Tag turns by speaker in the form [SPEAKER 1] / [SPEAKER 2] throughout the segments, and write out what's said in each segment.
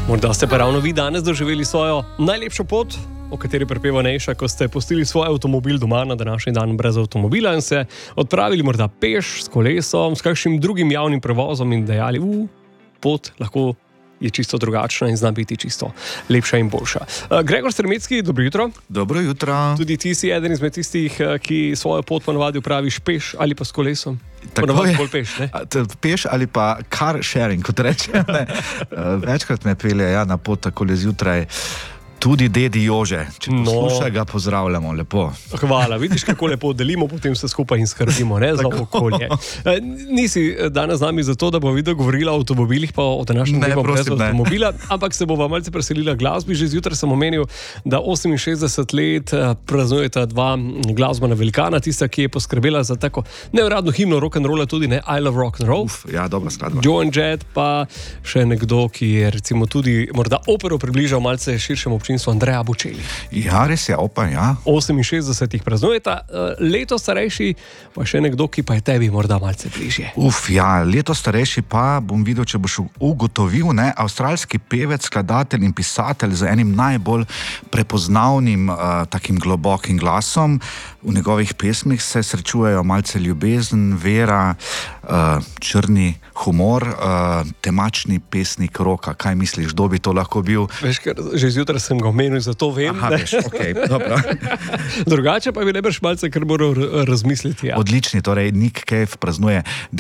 [SPEAKER 1] Morda ste pa ravno vi danes doživeli svojo najlepšo pot, o kateri prepeva Nejša, ko ste pustili svoj avtomobil doma na današnji dan brez avtomobila in se odpravili morda peš, s kolesom, s kakšnim drugim javnim prevozom in dejali, pot lahko je čisto drugačna in zna biti čisto lepša in boljša. Gregor Stremecki, dobro jutro.
[SPEAKER 2] Dobro jutro.
[SPEAKER 1] Tudi ti si eden izmed tistih, ki svojo pot ponavadi opraviš peš ali pa s kolesom.
[SPEAKER 2] Tako
[SPEAKER 1] bolj peš, ne?
[SPEAKER 2] Peš ali pa car sharing, kot rečem. Večkrat me pelje na pot takole zjutraj. Tudi dedi Jože, če posluša, ga pozdravljamo, lepo.
[SPEAKER 1] Hvala, vidiš, kako lepo delimo potem vse skupaj in skrbimo, ne, za okolje. Nisi danes z nami zato, da bo videl govorila o avtomobilih, pa o današnjem dnevu brez avtomobila, ampak se bova malce preselila glasbi. Že zjutraj sem omenil, da 68 let praznujeta dva glasbena velikana, tista, ki je poskrbela za tako neuradno himno rock'n'rolla, tudi ne, I Love Rock'n'Roll.
[SPEAKER 2] Ja, dobra skladba.
[SPEAKER 1] Joan Jett, pa še nekdo, ki je recimo tudi morda opero približal malce širšemu občinstvu, Andrea Bocelli.
[SPEAKER 2] Ja, res je, opa, ja.
[SPEAKER 1] 68 jih praznujeta, leto starejši pa še nekdo, ki pa je tebi morda malce bližje.
[SPEAKER 2] Ja, leto starejši pa bom videl, če boš ugotovil, ne, avstralski pevec, skladatelj in pisatelj z enim najbolj prepoznavnim takim globokim glasom. V njegovih pesmih se srečujejo malce ljubezen, vera, črni humor, temačni pesnik roka. Kaj misliš, kdo bi to lahko bil?
[SPEAKER 1] Veš, ker že zjutraj sem ga omenil, zato vem.
[SPEAKER 2] Aha, veš, okej, dobro.
[SPEAKER 1] Drugače pa bi najbrž malce, ker moral razmisliti. Ja.
[SPEAKER 2] Odlični, torej Nick Cave praznuje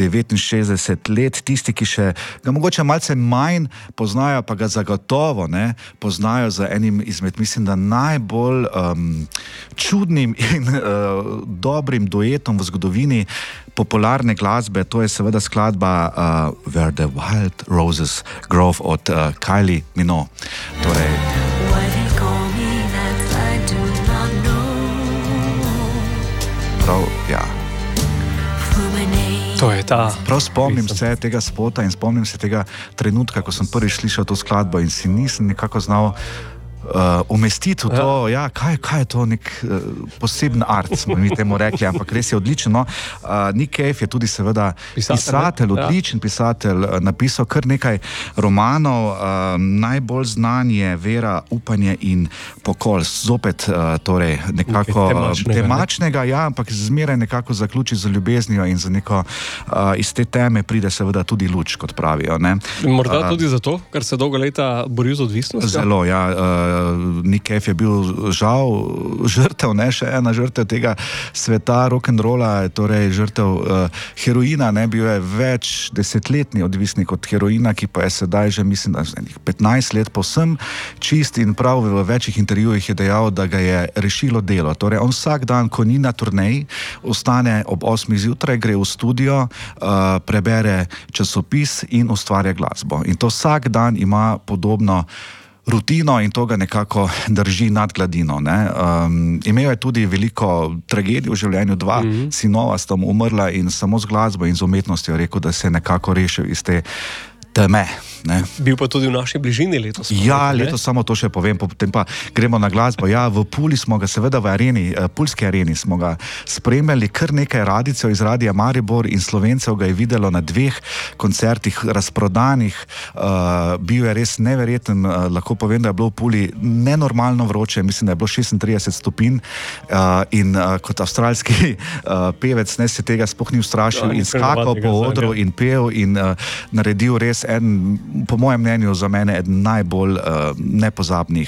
[SPEAKER 2] 69 let. Tisti, ki še ga mogoče malce manj poznajo, pa ga zagotovo ne poznajo za enim izmed, mislim, da najbolj čudnim in dobrim duetom v zgodovini popularne glasbe. To je seveda skladba Where the Wild Roses Grow od Kylie Minogue. Torej, prav, ja.
[SPEAKER 1] To je ta.
[SPEAKER 2] Prav spomnim se tega spota in spomnim se tega trenutka, ko sem prvič slišal to skladbo in si nisem nekako znal umestiti v to, ja, kaj je to, nek poseben art, smo mi temu rekli, ampak res je odlično. Nick Cave je tudi seveda pisatelj, odličen pisatelj, napisal kar nekaj romanov, najbolj znan je Vera, upanje in pokol, zopet torej nekako temačnega, ja, ampak zmeraj nekako zaključi z ljubeznijo in za neko iz te teme pride seveda tudi luč, kot pravijo, ne.
[SPEAKER 1] Morda tudi zato, ker se dolgo leta boril z odvisnostjo?
[SPEAKER 2] Zelo, ja. Nick Cave je bil žal žrtev, ne, še ena žrtev tega sveta rock'n'rolla, torej žrtev heroina, ne, bil je več desetletni odvisnik od heroina, ki pa je sedaj že, mislim, da 15 let povsem čist in prav v večjih intervjujih je dejal, da ga je rešilo delo. Torej, on vsak dan, ko ni na turneji, ostane ob 8 zjutraj, gre v studio, prebere časopis in ustvarja glasbo. In to vsak dan ima podobno rutino in to ga nekako drži nad gladino. Imel je tudi veliko tragedij v življenju, dva sinova sta mu umrla in samo z glasbo in z umetnostjo je rekel, da se je nekako rešil iz te teme. Ne.
[SPEAKER 1] Bil pa tudi v naši bližini letos.
[SPEAKER 2] Ja, letos samo to še povem, potem pa gremo na glasbo. Ja, v Puli smo ga seveda v areni, pulski areni smo ga spremljali, kar nekaj radicev iz Radia Maribor in Slovencev ga je videlo na 2 koncertih razprodanih. Bil je res neverjeten, lahko povem, da je bilo v Puli nenormalno vroče, mislim, da je bilo 36 stopinj in kot avstralski pevec ne se tega sploh ni ustrašil in skakal po odru in pel in naredil res po mojem mnenju za mene eden najbolj nepozabnih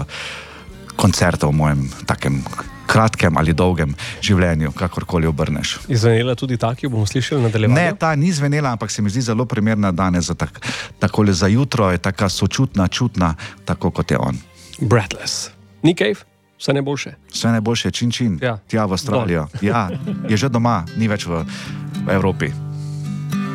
[SPEAKER 2] koncertov v mojem takem kratkem ali dolgem življenju, kakorkoli obrneš.
[SPEAKER 1] Je zvenela tudi ta, ki jo bomo slišali na nadaljevanju?
[SPEAKER 2] Ne, ta ni zvenela, ampak se mi zdi zelo primerna danes za takole za jutro, je taka sočutna, čutna, tako kot je on.
[SPEAKER 1] Breathless. Nick Cave, vse najboljše.
[SPEAKER 2] Vse najboljše, čin,
[SPEAKER 1] ja.
[SPEAKER 2] tja v Avstralijo. Ja, je že doma, ni več v Evropi.